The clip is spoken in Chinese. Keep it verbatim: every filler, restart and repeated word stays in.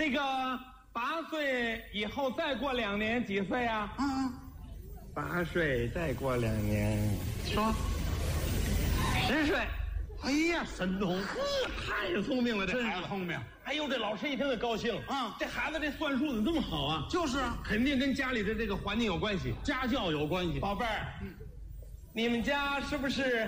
这个八岁以后再过两年几岁啊？ 嗯， 八岁再过两年， 说十岁。 哎呀，神童， 呵，太聪明了，这孩子聪明。 哎呦，这老师一听就高兴。 嗯， 这孩子这算术怎么这么好啊？ 就是啊， 肯定跟家里的这个环境有关系， 家教有关系。 宝贝儿，你们家是不是